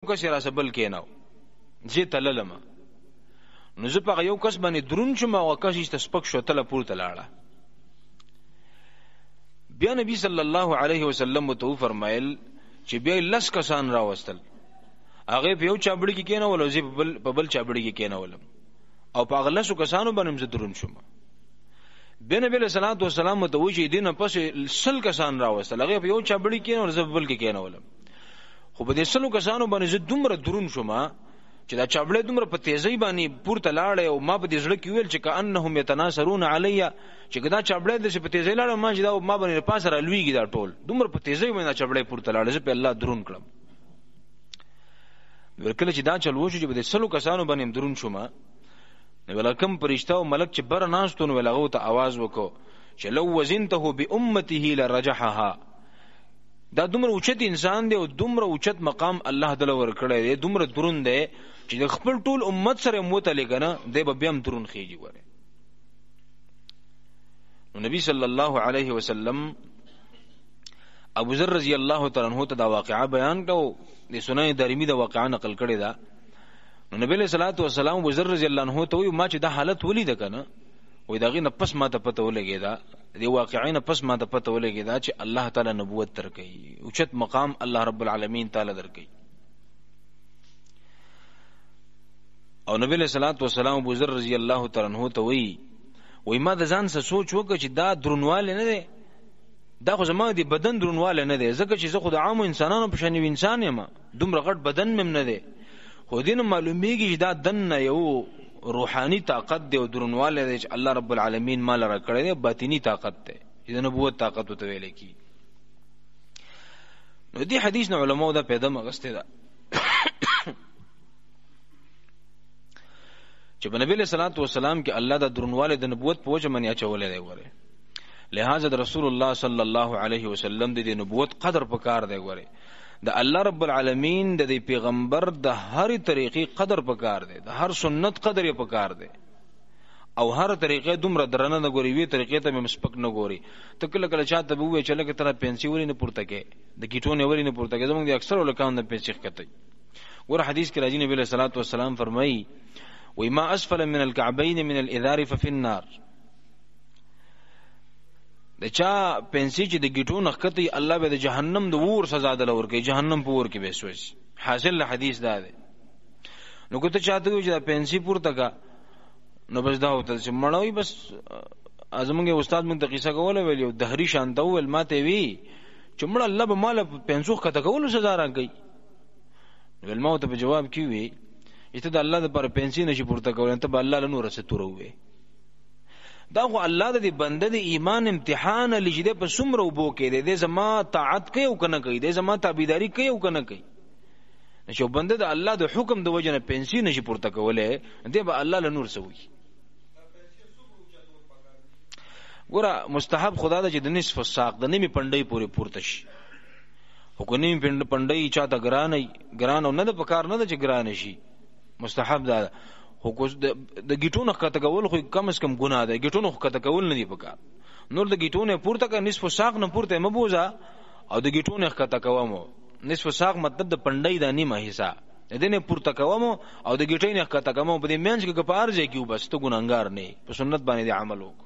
کس را سبل کیناو زه تللم نو زه په یو کس باندې درون شم او کس یې تسپک شو تل پورته لاړه. بیا نبی صلی الله علیه وسلم تو فرمایل چې بیا لس کسان راوستل هغه په یو چابړی کې کینول او زه په بل چابړی کې کینولم او په غلسو کسانو باندې زه درون شم. بیا نبی صلی الله علیه وسلم ته وی چې دینه پس سل کسان راوستل هغه په یو چابړی کې کینول زه په بل کې کینولم. خو په دې سلو کسانو باندې زه دومره درون شم چې دا چابړې دومره په تیزی باندې پورته لاړې او ما په دې ځړ کې ویل چې کأنهم یتناصرون علی چې دا چابړې د په تیزی لاړه ما چې دا ما باندې پاسه را لویږي دا ټول دومره په تیزی باندې چابړې پورته لاړې زه په الله درون کړم. ورکله چې دا چل وشو چې په دې سلو کسانو باندې درون شوم نو ولکم پرشتہ او ملک چې بر ناستون ولغه ته आवाज وکړو چې لو وزنته بامته لرجحها. دا دومره اوچت انسان دی او دومره اوچت مقام الله تعالی ورکړی دی دومره درون دی چې د خپل ټول امت سره موتلی کنه دی به بیا هم درون خېږي. وره نو نبی صلی الله علیه وسلم ابو ذر رضی الله تعالی عنہ ته دا واقعا بیان کړو د سنن دارمی دا واقعا نقل کړی دا. نو نبی صلی الله علیه وسلم ابو ذر رضی الله عنہ ته وی ما چې دا حالت ولید کنه وې داغه نه پس ما ته پته ولګی دا دی واقعین پس ما ته پته ولګی دا چې الله تعالی نبوت درکې اوچت مقام الله رب العالمین تعالی درکې. او نبی صلی الله علیه وسلم ابو ذر رضی الله تعالی عنہ ته وی ما د ځان څه سوچ وکړ چې دا درنواله نه دی دا خو زما دی بدن درنواله نه دی ځکه چې زه خو د عام انسانانو په شان انسان یم دومره غټ بدن مم نه دی خو دین معلومیږي چې دا دنه یو روحانی طاقت دی او درنواله دی چې الله رب العالمین مال را کړی دی باطینی طاقت دی چې د نبوت طاقت ته ویل کی. نو دې حدیث نه علماء دا پیدا مغسته ده چې په نبی صلی الله علیه وسلم کې الله د درنواله د نبوت په وجه منیا چولې دی. وره لہذا د رسول الله صلی الله علیه وسلم د نبوت قدر پکار دی. وره د الله رب العالمین د پیغمبر د هر طریقې قدر پکار دی د هر سنت قدر یې پکار دی او هر طریقې دومره درنه نه ګوري وی طریقې ته مسپک نه ګوري. ته کله کله چاته به وې چې لکه تر پنسي وري نه پورته کې د کیټونه وري نه پورته کې زموږ د اکثر لکان د پنسي ښکته. ور حدیث کې راځي نبی صلی الله علیه وسلم فرمایي وای ما اسفل من الكعبين من الاذار ففي النار. د چا پنسي چې د گیټو نخکتی الله به د جهنم د ور سزا دل ورکي جهنم په ور کې به سوځي. حاصل حدیث دا دی. نو کوته چاته وي چې د پنسي پورته کا نو بس دا وته چې مړوي بس ازمنګ استاد موږ د قصه کوله ویل یو دهری شان ته ول ماته وی چې مړ الله به مال پنسو خته کول سزا راکړي. ول موت په جواب کې وی چې د الله د پر پنسي نشي پورته کول ته به الله له نور څخه توروي. دا خو الله د بنده د ایمان امتحان لجده په سمره وبو کې دې زما طاعت کوي او کنه کوي دې زما تابعداري کوي او کنه کوي. نشو بنده د الله د حکم د وجه نه پنسي نشي پورته کوله دې به الله له نور سوي. ګوره مستحب خدا د چې د نصف ساق د نیمه پندای پورې پورته شي. حکومت پندای چاته ګران او نه د پکار نه د چې ګران شي مستحب ده. خو د گیټونو خطه کول خو کم از کم ګناه ده. گیټونو خطه کول نه دی پکار. نور د گیټونو پورته کا نصف ساق نه پورته مبوزا او د گیټونو خطه کومو نصف ساق مطلب د پندای د نیمه حصہ د دې نه پورته کومو او د گیټینو خطه کومو په دې مینځ کې کپار ځای کیو بس ته ګناګار نه په سنت باندې عمل وک.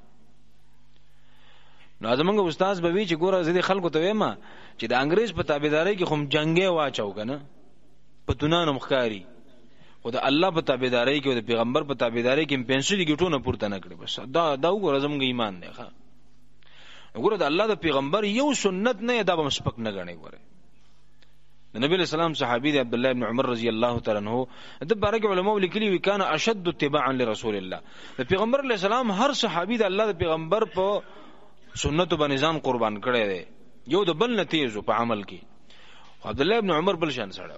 نو زمونږ استاد به وی چې ګوره زه د خلکو ته وایم چې د انګريز په تابعداري کې خو جنگي واچو کنه په دنیا مخکاری او د الله په تابعداري کې او د پیغمبر په تابعداري کې پنسل گیټونه پورته نه کړي. بس دا وګوره زموږ ایمان دی. ښه وګوره د الله د پیغمبر یو سنت نه دا به مسپک نه غني. ګوره د نبی له سلام صحابي د عبد الله ابن عمر رضی الله تعالی عنہ د بارک علماء لیکلي وی کان اشد اتباعا لرسول الله. د پیغمبر علیه السلام هر صحابي د الله د پیغمبر په سنت باندې ځان قربان کړي دي یو د بل نتیجو په عمل کې. عبد الله ابن عمر بل شان سره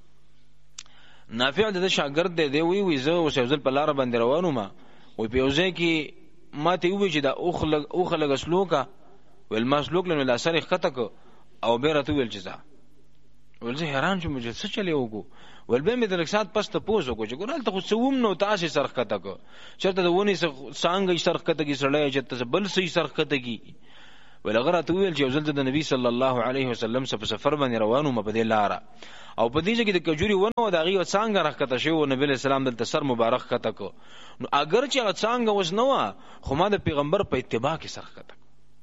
نافع د شاګرد دی وی زه وسوزل په لار باندې روانو ما وی په ځای کې ما ته وی چې دا اوخلګ سلوکا ول ما سلوک له لاسره خطه کو او بیرته ویل چې ولزه حیران شوم چې څه چلی وګو ول به مې د رخصت پس ته پوسو کو چې ګورل ته خو سوم نو تاسو سرخته کو چرته د ونی څنګه سرخته کی سړی چې ته بل سي سرخته کی ولغره ته ویل چې ځل د نبی صلی الله علیه وسلم سفر باندې روانو په دې لار او په دې کې د کجوري ونه د غي څنګه راکته شو نبی اسلام د سر مبارک کته کو نو اگر چې څنګه وسنو خو ما د پیغمبر په اتباع کې سر کته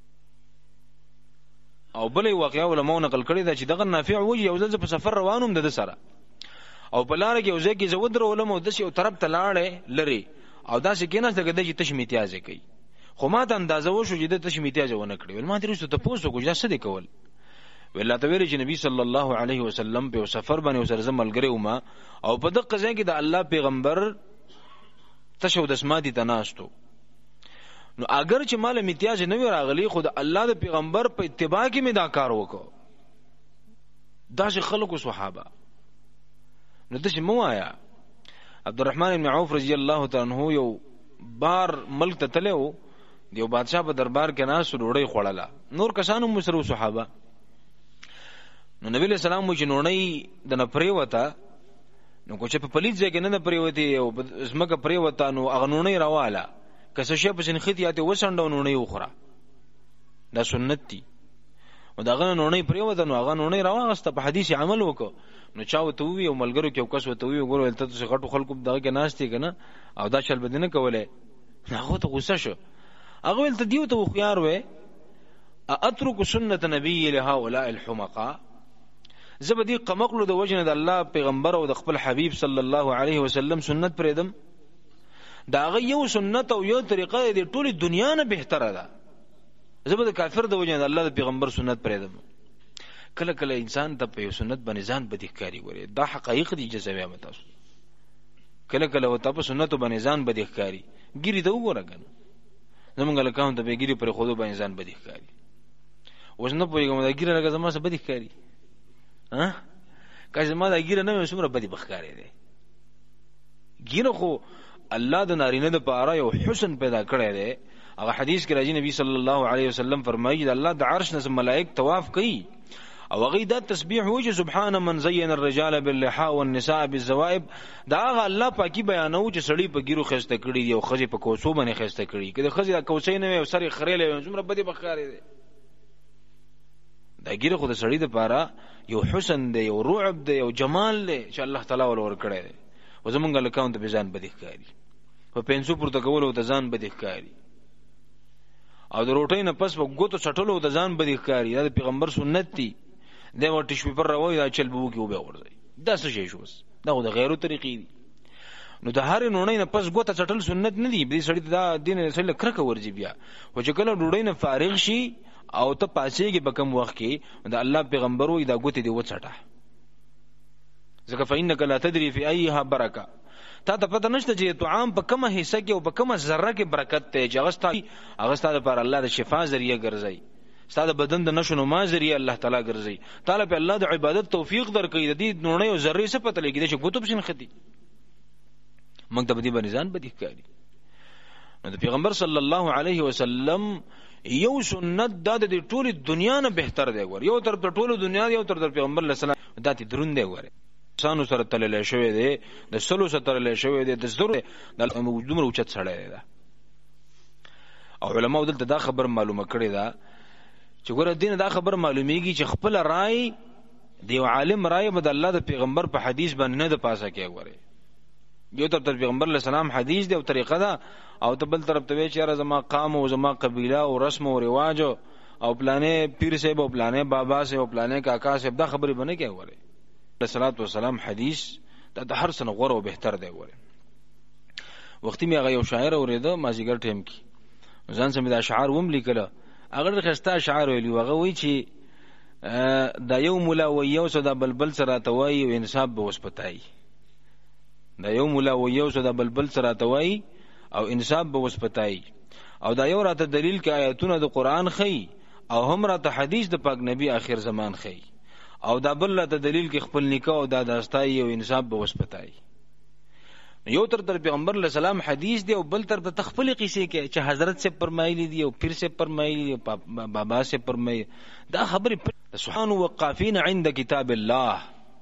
او بلې واقعا علماء نقل کړی دا چې دغه نافع وجه یو ځل په سفر روانوم د سره او په لار کې یو ځکه زود علماء د یو طرف ته لاړې لري او دا څه کیناس دغه د تشمیتیاز کوي خو ما ته اندازه وشو چې د تشمیتیاز ونه کړی ول ما درسته ته پوسو کو ځه دې کول ویل ته ویل چې نبی صلی الله علیه وسلم په سفر باندې وسره زملګری وما او په دغه ځای کې د الله پیغمبر تشو د اسمادي تناستو نو اگر چې مال امتیاز نه وی راغلی خود الله د پیغمبر په اتباع کې می دا کار وکړو دا چې خلکو صحابه نو د شمو آیا عبدالرحمن بن عوف رضی الله تعالی عنہ یو بار ملک ته تلو دیو بادشاہ په دربار کې ناس ډوړی خوړله نور کسانو مسرو صحابه نو نبی له سلام مو چې نونی د نپری وتا نو کو چې په پلیت ځای کې نه پری وتی او اسمکه پری وتا نو اغنونی راواله کسه شی په سنخیتیاته وسندو نونی وخره دا سنت دي او دا غن نونی پری وتا نو غن نونی راوغسته په حدیث عمل وکړو نو چاو ته وی او ملګرو کې کس وته وی ګورول ته څه غټو خلکو دغه کې ناشتي کنه او دا چل بدنه کوله هغه ته غوسه شو هغه ول ته دیو ته خيار وې اترك سنت نبی له هؤلاء الحمقاء زبدي قمقلو د وجنه د الله پیغمبر او د خپل حبیب صلی الله علیه وسلم سنت پرېدم دا غي یو سنت او یو طریقه د ټولي دنیا نه بهتره ده زبد کافر د وجنه د الله د پیغمبر سنت پرېدم کله کله انسان ته په سنت باندې ځان بدیخکاری وره دا حقایق دي جزوی متاسو کله کله وته په سنت باندې ځان بدیخکاری ګری ته وګوره کنه زمونږ له کاون ته به ګری پر خودو باندې ځان بدیخکاری وژنه پویګم دا ګری راګه زما سره بدیخکاری ها کله ما دا ګیره نه وسمره بدی بخکارې دی ګیره خو الله د نارینه د پاره یو حسن پیدا کړی دی هغه حدیث کې راځي نبی صلی الله علیه وسلم فرمایي د الله د عرش نه ملائک طواف کوي او هغه د تسبیح وجه سبحان من زین الرجال باللحاء والنساء بالزوائب دا هغه الله پاکي بیانو چې سړی په ګیرو خسته کړی دی او خزي په کوڅو باندې خسته کړی کله خزي د کوڅې نه او سری خړېلې زمره بدی بخکارې دی دا ګیره خو د سړی د پاره یو حسن دی یو رعب دی یو جمال دی چې الله تعالی ور کړی دی او زمونږ له کاون ته بيزان بدیخکاری په پنځو پورته کولو ته ځان بدیخکاری او د روټۍ نه پس په ګوتو چټلو ته ځان بدیخکاری دا پیغمبر سنت دی د ورته شپې پر راوي دا چل بو کې وبه ورځي دا څه شي شوس دا د غیرو طریقې دي نو د هر نونې نه پس ګوته چټل سنت نه دی دې سړی دا دین سره کرکه ورځي بیا او چې کله ډوډۍ نه فارغ شي او ته پاسېږي په کوم وخت کې د الله پیغمبر وي دا ګوتې دی وڅټه ځکه فإنك لا تدري في أيها بركه تا ته پته نشته چې طعام په کومه حصہ کې او په کومه ذره کې برکت ته چې هغه ستاسو پر الله د شفا ذریعہ ګرځي ستاسو بدن د نشو ما ذریعہ الله تعالی ګرځي تعالی په الله د عبادت توفیق درکړي د دې نونې او ذره څخه پته لګي چې ګوتب شین خدي موږ ته بدی باندې ځان بدی کوي نو د پیغمبر صلی الله علیه وسلم یو سنت د ټول دنیا نه بهتر دی ور یو تر ټول دنیا یو تر پیغمبر صلی الله علیه وسلم داتې درون دی ور انسانو سره تلل شوی دی د سلو سره تلل شوی دی د زړه د موجودمر اوچت سره دی او علماء دلته دا خبر معلومه کړی دا چې ګوره دین دا خبر معلومیږي چې خپل رائے دی عالم رائے بد الله د پیغمبر په حدیث باندې نه د پاسه کې وره یو تر پیغمبر علیہ السلام حدیث دی او طریقه دا او تبل طرف ته چې زما قام او زما قبیله او رسم او رواج او پلانې پیر صاحب او پلانې بابا صاحب او پلانې کاکا صاحب دا خبرې باندې کې وره صلوات والسلام حدیث د هر څه غوړ او بهتر دی وره وختي می هغه یو شاعر اوریده مازیګر ټیم کې ځان سم د اشعار وم لیکله هغه خسته اشعار ویلی هغه وی چې دا یو مولا و یو صدا بلبل سره توای او انصاف به وسپتای دا یو مولا و یو صدا بلبل سره توای او انصاف به وسپتای او دا یو راته دلیل کې آیاتونه د قران خي او هم راته حدیث د پاک نبی اخر زمان خي او دا بل راته دلیل کې خپل نکاح او دا داستای او انصاف به وسپتای یو تر پیغمبر علیہ السلام حدیث دی او بل تر د تخفل قصې کې چې حضرت سے فرمایلی دی او پیر سے فرمایلی دی بابا سے فرمایي دا خبره سبحان وقافین عند کتاب الله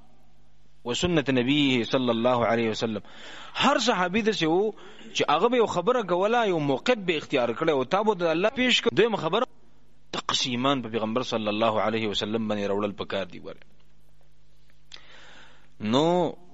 وسنت نبی صلی الله علیه وسلم هر صحابي د شو چې هغه به خبره کوله یو موقف به اختیار کړي او تابو د الله پیش کړي دوی خبره تقسیم داسې ایمان په پیغمبر صلی الله علیه وسلم باندې راوړل پکار دی. ور نو